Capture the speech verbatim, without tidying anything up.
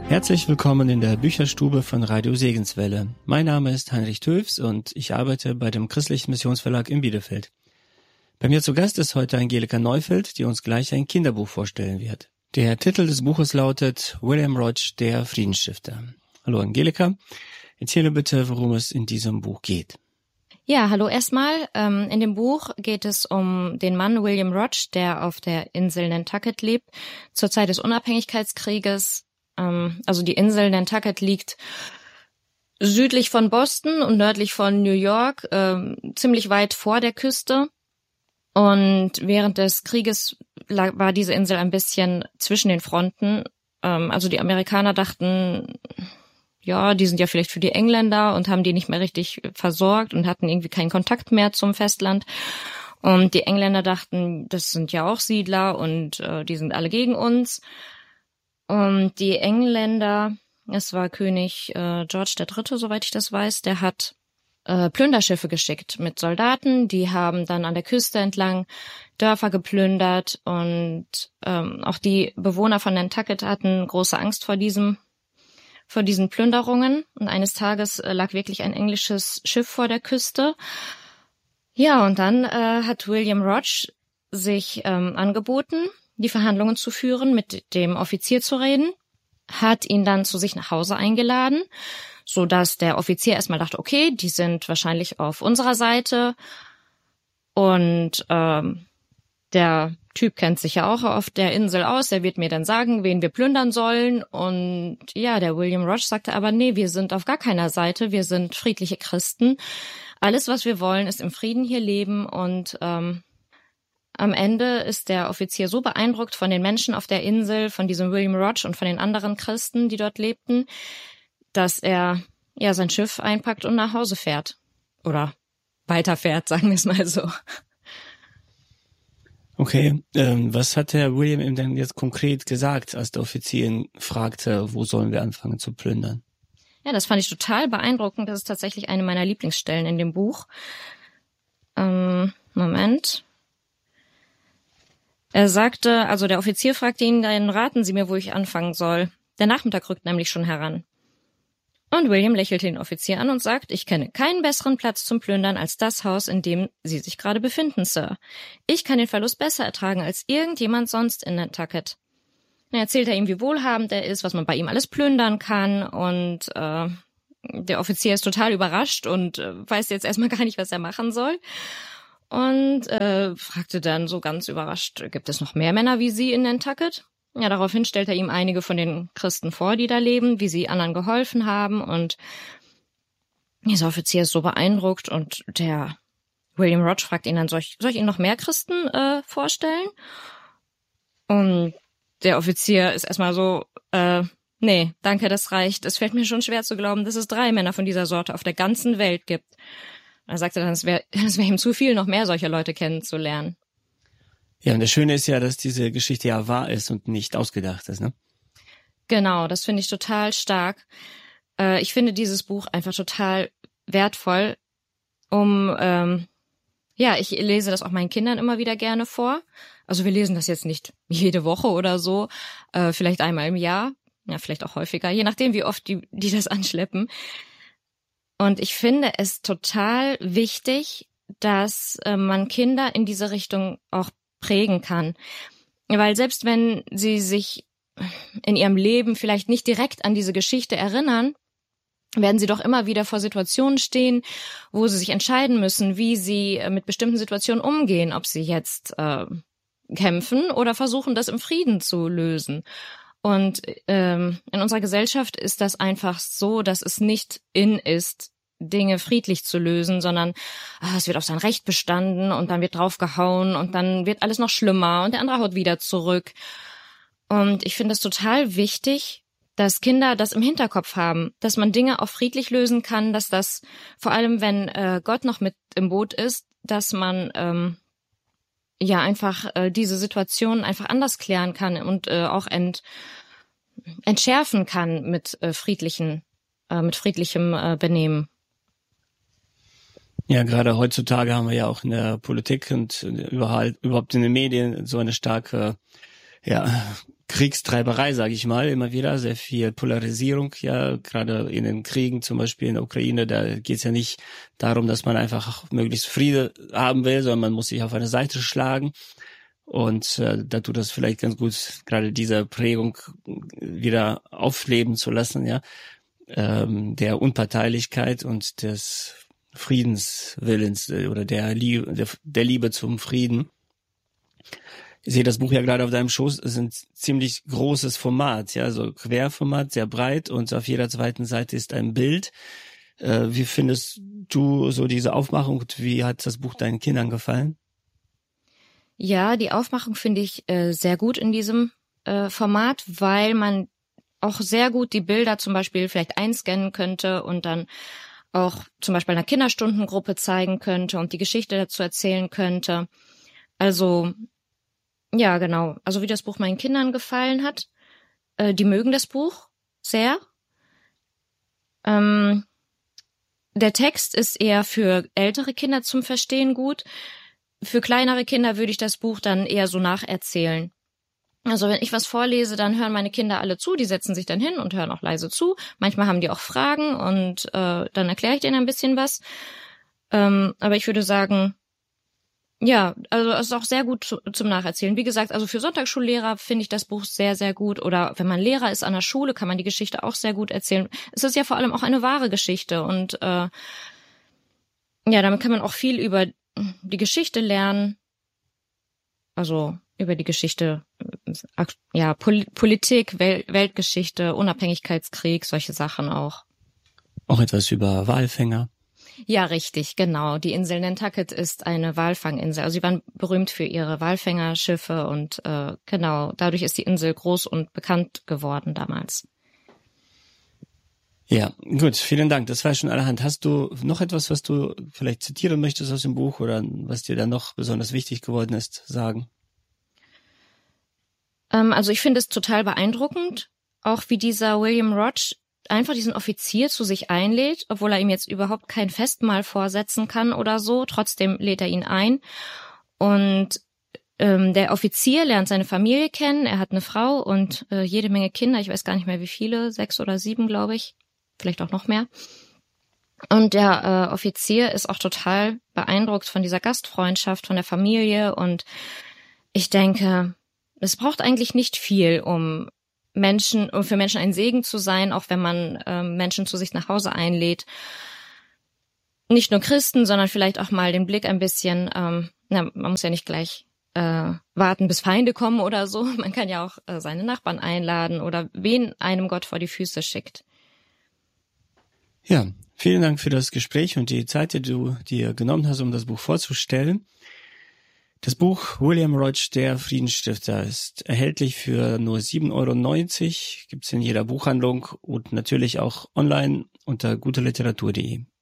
Herzlich willkommen in der Bücherstube von Radio Segenswelle. Mein Name ist Heinrich Töfs und ich arbeite bei dem Christlichen Missionsverlag in Bielefeld. Bei mir zu Gast ist heute Angelika Neufeld, die uns gleich ein Kinderbuch vorstellen wird. Der Titel des Buches lautet William Roach, der Friedensstifter. Hallo Angelika, erzähle bitte, worum es in diesem Buch geht. Ja, hallo erstmal. Ähm, in dem Buch geht es um den Mann William Roach, der auf der Insel Nantucket lebt, zur Zeit des Unabhängigkeitskrieges. Ähm, also die Insel Nantucket liegt südlich von Boston und nördlich von New York, ähm, ziemlich weit vor der Küste. Und während des Krieges lag, war diese Insel ein bisschen zwischen den Fronten. Ähm, also die Amerikaner dachten, ja, die sind ja vielleicht für die Engländer und haben die nicht mehr richtig versorgt und hatten irgendwie keinen Kontakt mehr zum Festland. Und die Engländer dachten, das sind ja auch Siedler und äh, die sind alle gegen uns. Und die Engländer, es war König äh, George der Dritte, soweit ich das weiß, der hat äh, Plünderschiffe geschickt mit Soldaten. Die haben dann an der Küste entlang Dörfer geplündert und ähm, auch die Bewohner von Nantucket hatten große Angst vor diesem, vor diesen Plünderungen. Und eines Tages äh, lag wirklich ein englisches Schiff vor der Küste. Ja, und dann äh, hat William Roach sich ähm, angeboten, die Verhandlungen zu führen, mit dem Offizier zu reden, hat ihn dann zu sich nach Hause eingeladen, so dass der Offizier erstmal dachte, okay, die sind wahrscheinlich auf unserer Seite und ähm, der Typ kennt sich ja auch auf der Insel aus, der wird mir dann sagen, wen wir plündern sollen. Und ja, der William Roach sagte aber, nee, wir sind auf gar keiner Seite, wir sind friedliche Christen. Alles, was wir wollen, ist im Frieden hier leben und ähm, am Ende ist der Offizier so beeindruckt von den Menschen auf der Insel, von diesem William Roach und von den anderen Christen, die dort lebten, dass er ja sein Schiff einpackt und nach Hause fährt. Oder weiterfährt, sagen wir es mal so. Okay, ähm, was hat der William ihm denn jetzt konkret gesagt, als der Offizier ihn fragte, wo sollen wir anfangen zu plündern? Ja, das fand ich total beeindruckend. Das ist tatsächlich eine meiner Lieblingsstellen in dem Buch. Ähm, Moment. Er sagte, also der Offizier fragte ihn, dann raten Sie mir, wo ich anfangen soll. Der Nachmittag rückt nämlich schon heran. Und William lächelte den Offizier an und sagt, ich kenne keinen besseren Platz zum Plündern als das Haus, in dem Sie sich gerade befinden, Sir. Ich kann den Verlust besser ertragen als irgendjemand sonst in Nantucket. Dann erzählt er ihm, wie wohlhabend er ist, was man bei ihm alles plündern kann und äh, der Offizier ist total überrascht und äh, weiß jetzt erstmal gar nicht, was er machen soll. Und äh, fragte dann so ganz überrascht, gibt es noch mehr Männer wie Sie in Nantucket? Ja, daraufhin stellt er ihm einige von den Christen vor, die da leben, wie sie anderen geholfen haben. Und dieser Offizier ist so beeindruckt und der William Roach fragt ihn dann, soll ich, soll ich Ihnen noch mehr Christen äh, vorstellen? Und der Offizier ist erstmal so, äh, nee, danke, das reicht. Es fällt mir schon schwer zu glauben, dass es drei Männer von dieser Sorte auf der ganzen Welt gibt. Er sagte dann, es wäre es wär ihm zu viel, noch mehr solcher Leute kennenzulernen. Ja, und das Schöne ist ja, dass diese Geschichte ja wahr ist und nicht ausgedacht ist, ne? Genau, das finde ich total stark. Äh, ich finde dieses Buch einfach total wertvoll, um, ähm, ja, ich lese das auch meinen Kindern immer wieder gerne vor. Also wir lesen das jetzt nicht jede Woche oder so, äh, vielleicht einmal im Jahr, ja, vielleicht auch häufiger, je nachdem, wie oft die, die das anschleppen. Und ich finde es total wichtig, dass äh, man Kinder in diese Richtung auch prägen kann. Weil selbst wenn sie sich in ihrem Leben vielleicht nicht direkt an diese Geschichte erinnern, werden sie doch immer wieder vor Situationen stehen, wo sie sich entscheiden müssen, wie sie äh, mit bestimmten Situationen umgehen, ob sie jetzt äh, kämpfen oder versuchen, das im Frieden zu lösen. Und ähm, in unserer Gesellschaft ist das einfach so, dass es nicht in ist, Dinge friedlich zu lösen, sondern ah, es wird auf sein Recht bestanden und dann wird draufgehauen und dann wird alles noch schlimmer und der andere haut wieder zurück. Und ich finde es total wichtig, dass Kinder das im Hinterkopf haben, dass man Dinge auch friedlich lösen kann, dass das, vor allem wenn äh, Gott noch mit im Boot ist, dass man ähm, ja einfach äh, diese Situation einfach anders klären kann und äh, auch ent, entschärfen kann mit äh, friedlichen, äh, mit friedlichem äh, Benehmen. Ja, gerade heutzutage haben wir ja auch in der Politik und überall, überhaupt in den Medien so eine starke ja, Kriegstreiberei, sage ich mal, immer wieder, sehr viel Polarisierung, ja, gerade in den Kriegen, zum Beispiel in der Ukraine, da geht es ja nicht darum, dass man einfach möglichst Friede haben will, sondern man muss sich auf eine Seite schlagen. Und äh, da tut das vielleicht ganz gut, gerade diese Prägung wieder aufleben zu lassen, ja, ähm, der Unparteilichkeit und des Friedenswillens äh, oder der Liebe, der, der Liebe zum Frieden. Ich sehe das Buch ja gerade auf deinem Schoß, es ist ein ziemlich großes Format, ja, so Querformat, sehr breit, und auf jeder zweiten Seite ist ein Bild. Äh, wie findest du so diese Aufmachung und wie hat das Buch deinen Kindern gefallen? Ja, die Aufmachung finde ich äh, sehr gut in diesem äh, Format, weil man auch sehr gut die Bilder zum Beispiel vielleicht einscannen könnte und dann auch zum Beispiel einer Kinderstundengruppe zeigen könnte und die Geschichte dazu erzählen könnte. Also ja, genau. Also wie das Buch meinen Kindern gefallen hat. Äh, die mögen das Buch sehr. Ähm, der Text ist eher für ältere Kinder zum Verstehen gut. Für kleinere Kinder würde ich das Buch dann eher so nacherzählen. Also wenn ich was vorlese, dann hören meine Kinder alle zu, die setzen sich dann hin und hören auch leise zu. Manchmal haben die auch Fragen und äh, dann erkläre ich denen ein bisschen was. Ähm, aber ich würde sagen, ja, also es ist auch sehr gut zu, zum Nacherzählen. Wie gesagt, also für Sonntagsschullehrer finde ich das Buch sehr, sehr gut. Oder wenn man Lehrer ist an der Schule, kann man die Geschichte auch sehr gut erzählen. Es ist ja vor allem auch eine wahre Geschichte. Und äh, ja, damit kann man auch viel über die Geschichte lernen. Also über die Geschichte, ja, Pol- Politik, Wel- Weltgeschichte, Unabhängigkeitskrieg, solche Sachen auch. Auch etwas über Walfänger. Ja, richtig, genau. Die Insel Nantucket ist eine Walfanginsel. Also sie waren berühmt für ihre Walfängerschiffe und äh, genau, dadurch ist die Insel groß und bekannt geworden damals. Ja, gut, vielen Dank. Das war schon allerhand. Hast du noch etwas, was du vielleicht zitieren möchtest aus dem Buch oder was dir dann noch besonders wichtig geworden ist, sagen? Ähm, also ich finde es total beeindruckend, auch wie dieser William Roach einfach diesen Offizier zu sich einlädt, obwohl er ihm jetzt überhaupt kein Festmahl vorsetzen kann oder so. Trotzdem lädt er ihn ein. Und ähm, der Offizier lernt seine Familie kennen. Er hat eine Frau und äh, jede Menge Kinder. Ich weiß gar nicht mehr wie viele, sechs oder sieben, glaube ich. Vielleicht auch noch mehr. Und der äh, Offizier ist auch total beeindruckt von dieser Gastfreundschaft, von der Familie. Und ich denke, es braucht eigentlich nicht viel, um Menschen, um für Menschen ein Segen zu sein, auch wenn man ähm, Menschen zu sich nach Hause einlädt. Nicht nur Christen, sondern vielleicht auch mal den Blick ein bisschen, ähm, na, man muss ja nicht gleich äh, warten, bis Feinde kommen oder so. Man kann ja auch äh, seine Nachbarn einladen oder wen einem Gott vor die Füße schickt. Ja, vielen Dank für das Gespräch und die Zeit, die du dir genommen hast, um das Buch vorzustellen. Das Buch William Roach, der Friedensstifter, ist erhältlich für nur sieben Euro neunzig, gibt's in jeder Buchhandlung und natürlich auch online unter guteliteratur punkt de.